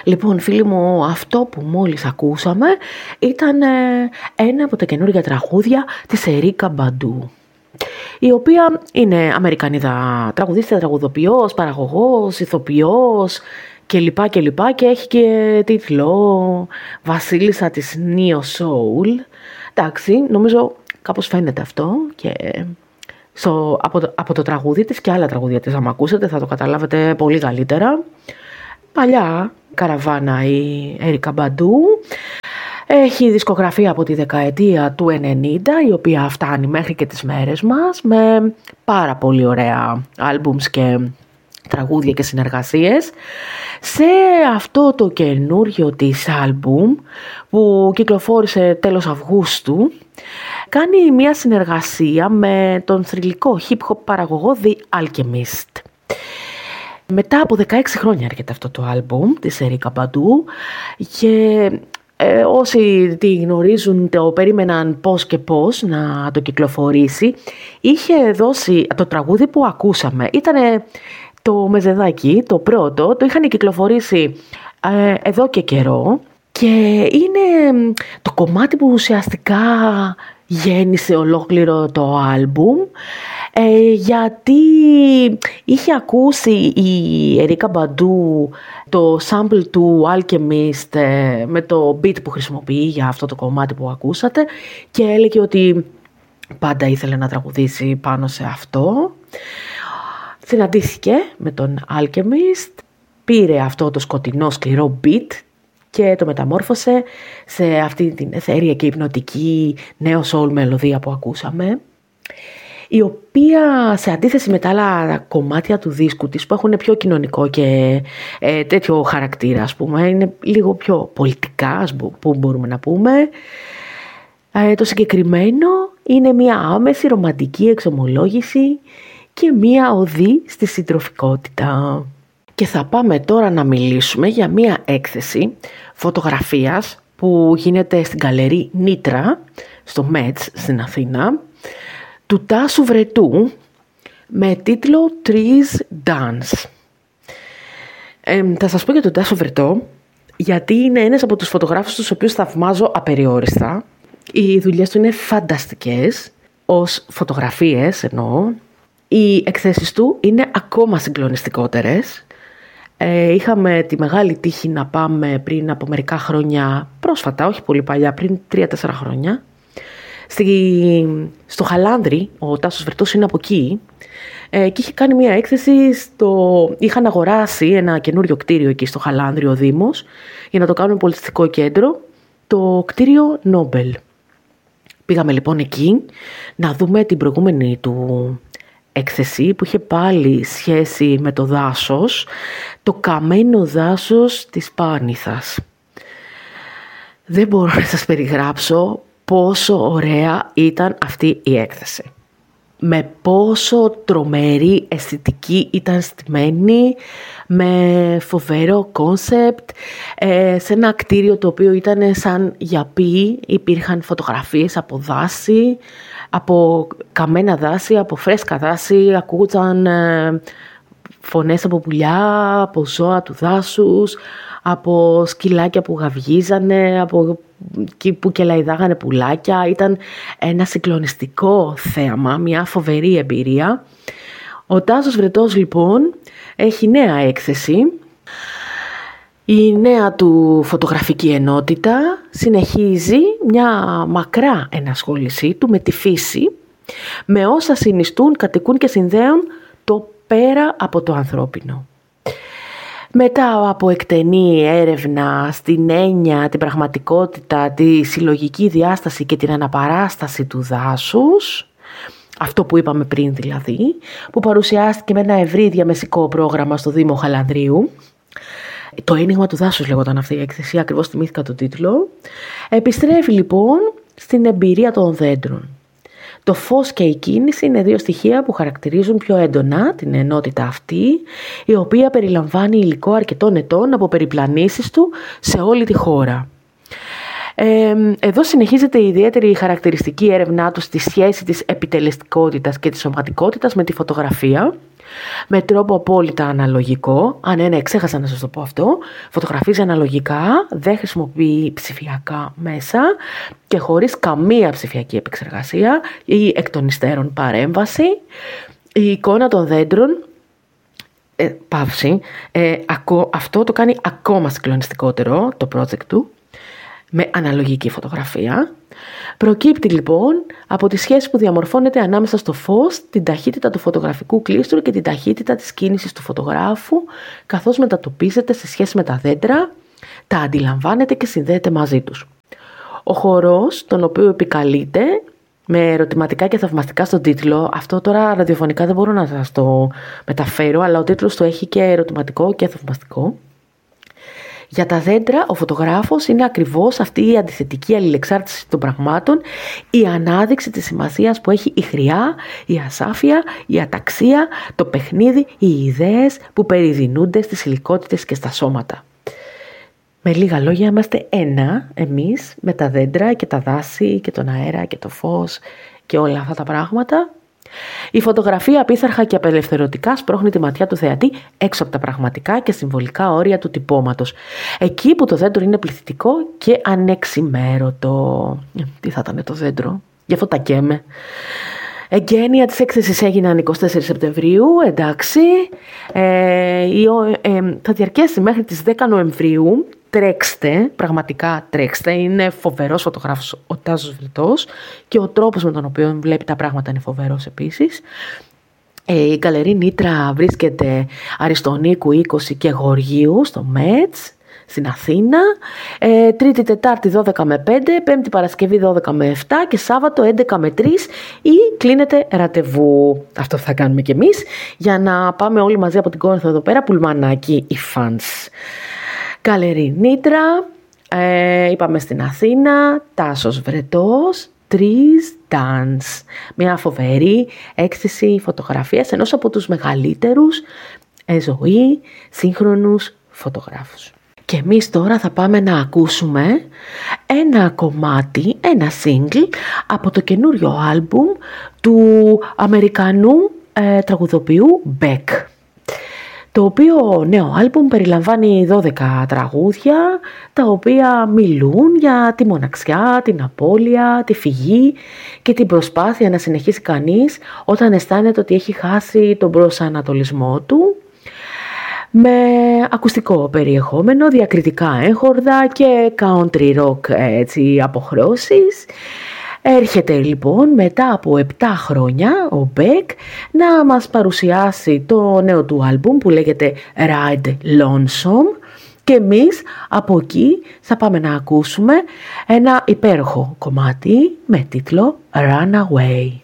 Λοιπόν, φίλοι μου, αυτό που μόλις ακούσαμε ήταν ένα από τα καινούργια τραγούδια της Ερίκα Μπαντού, η οποία είναι Αμερικανίδα τραγουδίστρια, τραγουδοποιός, παραγωγός, ηθοποιός κλπ. Και έχει και τίτλο Βασίλισσα της Neo Soul. Εντάξει, νομίζω κάπως φαίνεται αυτό και από το τραγούδι της και άλλα τραγούδια της, άμα ακούσετε θα το καταλάβετε πολύ καλύτερα. Παλιά καραβάνα η Ερίκα Μπαντού. Έχει δισκογραφία από τη δεκαετία του 90, η οποία φτάνει μέχρι και τις μέρες μας, με πάρα πολύ ωραία άλμπουμς και τραγούδια και συνεργασίες. Σε αυτό το καινούριο της άλμπουμ που κυκλοφόρησε τέλος Αυγούστου, κάνει μια συνεργασία με τον θρυλικό hip-hop παραγωγό The Alchemist. Μετά από 16 χρόνια έρχεται αυτό το άλμπουμ της Ερίκα Μπαντού και όσοι τη γνωρίζουν το περίμεναν πώς και πώς να το κυκλοφορήσει. Είχε δώσει το τραγούδι που ακούσαμε, ήταν το Μεζεδάκι, το πρώτο, το είχαν κυκλοφορήσει εδώ και καιρό και είναι το κομμάτι που ουσιαστικά γέννησε ολόκληρο το άλμπουμ, γιατί είχε ακούσει η Ερίκα Μπαντού το sample του Alchemist με το beat που χρησιμοποιεί για αυτό το κομμάτι που ακούσατε και έλεγε ότι πάντα ήθελε να τραγουδήσει πάνω σε αυτό. Συναντήθηκε με τον Alchemist, πήρε αυτό το σκοτεινό σκληρό beat και το μεταμόρφωσε σε αυτή την αιθέρια και υπνοτική νέο soul μελωδία που ακούσαμε, η οποία σε αντίθεση με τα άλλα κομμάτια του δίσκου της που έχουν πιο κοινωνικό και τέτοιο χαρακτήρα, ας πούμε, είναι λίγο πιο πολιτικά, που μπορούμε να πούμε, το συγκεκριμένο είναι μια άμεση ρομαντική εξομολόγηση και μια οδή στη συντροφικότητα. Και θα πάμε τώρα να μιλήσουμε για μια έκθεση φωτογραφίας που γίνεται στην γκαλερί Νίτρα, στο Μέτς στην Αθήνα, του Τάσου Βρετού με τίτλο Trees Dance. Θα σας πω για τον Τάσο Βρετό, γιατί είναι ένας από τους φωτογράφους τους οποίους θαυμάζω απεριόριστα. Οι δουλειές του είναι φανταστικές, ως φωτογραφίες εννοώ. Οι εκθέσεις του είναι ακόμα συγκλονιστικότερες. Είχαμε τη μεγάλη τύχη να πάμε πριν από μερικά χρόνια, πρόσφατα, όχι πολύ παλιά, πριν 3-4 χρόνια, στο Χαλάνδρη. Ο Τάσος Βρετός είναι από εκεί και είχε κάνει μια έκθεση είχαν αγοράσει ένα καινούριο κτίριο εκεί στο Χαλάνδρη ο Δήμος για να το κάνουν πολιτιστικό κέντρο, το κτίριο Νόμπελ. Πήγαμε λοιπόν εκεί να δούμε την προηγούμενη του έκθεση που είχε πάλι σχέση με το δάσος, το καμένο δάσος της Πάνηθας. Δεν μπορώ να σας περιγράψω πόσο ωραία ήταν αυτή η έκθεση. Με πόσο τρομερή αισθητική ήταν στημένη, με φοβερό κόνσεπτ, σε ένα κτίριο το οποίο ήταν σαν γιαπί, υπήρχαν φωτογραφίες από δάση, από καμένα δάση, από φρέσκα δάση, ακούγονταν φωνές από πουλιά, από ζώα του δάσους, από σκυλάκια που γαυγίζανε, από εκεί που κελαϊδάγανε πουλάκια. Ήταν ένα συγκλονιστικό θέαμα, μια φοβερή εμπειρία. Ο Τάσος Βρετός λοιπόν έχει νέα έκθεση. Η νέα του φωτογραφική ενότητα συνεχίζει μια μακρά ενασχόλησή του με τη φύση, με όσα συνιστούν, κατοικούν και συνδέουν το πέρα από το ανθρώπινο. Μετά από εκτενή έρευνα στην έννοια, την πραγματικότητα, τη συλλογική διάσταση και την αναπαράσταση του δάσους, αυτό που είπαμε πριν δηλαδή, που παρουσιάστηκε με ένα ευρύ διαμεσικό πρόγραμμα στο Δήμο Χαλανδρίου, το ένιγμα του δάσους λέγονταν αυτή η έκθεση, ακριβώς θυμήθηκα τον τίτλο, επιστρέφει λοιπόν στην εμπειρία των δέντρων. Το φως και η κίνηση είναι δύο στοιχεία που χαρακτηρίζουν πιο έντονα την ενότητα αυτή, η οποία περιλαμβάνει υλικό αρκετών ετών από περιπλανήσεις του σε όλη τη χώρα. Εδώ συνεχίζεται η ιδιαίτερη χαρακτηριστική έρευνά του στη σχέση της επιτελεστικότητας και της σωματικότητας με τη φωτογραφία, με τρόπο απόλυτα αναλογικό. Ξέχασα να σας το πω αυτό. Φωτογραφίζει αναλογικά, δεν χρησιμοποιεί ψηφιακά μέσα και χωρίς καμία ψηφιακή επεξεργασία ή εκ των υστέρων παρέμβαση. Η εικόνα των δέντρων, αυτό το κάνει ακόμα συγκλονιστικότερο το project του, με αναλογική φωτογραφία. Προκύπτει λοιπόν από τη σχέση που διαμορφώνεται ανάμεσα στο φως, την ταχύτητα του φωτογραφικού κλίστρου και την ταχύτητα της κίνησης του φωτογράφου, καθώς μετατοπίζεται σε σχέση με τα δέντρα, τα αντιλαμβάνεται και συνδέεται μαζί τους. Ο χορός, τον οποίο επικαλείται, με ερωτηματικά και θαυμαστικά στον τίτλο, αυτό τώρα ραδιοφωνικά δεν μπορώ να σας το μεταφέρω, αλλά ο τίτλος το έχει και ερωτηματικό και θαυμαστικό. Για τα δέντρα, ο φωτογράφος είναι ακριβώς αυτή η αντιθετική αλληλεξάρτηση των πραγμάτων, η ανάδειξη της σημασίας που έχει η χρειά, η ασάφεια, η αταξία, το παιχνίδι, οι ιδέες που περιδεινούνται στις υλικότητες και στα σώματα. Με λίγα λόγια, είμαστε ένα εμείς με τα δέντρα και τα δάση και τον αέρα και το φως και όλα αυτά τα πράγματα. Η φωτογραφία απίθαρχα και απελευθερωτικά σπρώχνει τη ματιά του θεατή έξω από τα πραγματικά και συμβολικά όρια του τυπώματος. Εκεί που το δέντρο είναι πληθυντικό και ανεξημέρωτο. Τι θα ήταν το δέντρο, γι' αυτό τα καίμε. Εγγένεια της έκθεσης έγιναν 24 Σεπτεμβρίου, εντάξει. Θα διαρκέσει μέχρι τις 10 Νοεμβρίου. Τρέξτε, πραγματικά τρέξτε. Είναι φοβερός φωτογράφος ο Τάσος Βρετός και ο τρόπος με τον οποίο βλέπει τα πράγματα είναι φοβερός επίσης. Η Γκαλερί Νίτρα βρίσκεται Αριστονίκου 20 και Γοργίου στο ΜΕΤΣ στην Αθήνα. Τρίτη, Τετάρτη 12 με 5, Πέμπτη Παρασκευή 12 με 7 και Σάββατο 11 με 3 ή κλείνεται ραντεβού. Αυτό θα κάνουμε κι εμείς για να πάμε όλοι μαζί από την Κόρινθο εδώ πέρα, πουλμανάκι οι fans. Γκαλερί Νίτρα, είπαμε στην Αθήνα, Τάσος Βρετός, Trees Dance. Μια φοβερή έκθεση φωτογραφίας ενός από τους μεγαλύτερους ζωή σύγχρονους φωτογράφους. Και εμείς τώρα θα πάμε να ακούσουμε ένα κομμάτι, ένα single από το καινούριο άλμπουμ του Αμερικανού τραγουδοποιού Beck. Το οποίο νέο άλμπουμ περιλαμβάνει 12 τραγούδια, τα οποία μιλούν για τη μοναξιά, την απώλεια, τη φυγή και την προσπάθεια να συνεχίσει κανείς όταν αισθάνεται ότι έχει χάσει τον προσανατολισμό του, με ακουστικό περιεχόμενο, διακριτικά έγχορδα και country rock αποχρώσεις. Έρχεται λοιπόν μετά από 7 χρόνια ο Beck να μας παρουσιάσει το νέο του άλμπουμ που λέγεται Ride Lonesome και εμείς από εκεί θα πάμε να ακούσουμε ένα υπέροχο κομμάτι με τίτλο Runaway.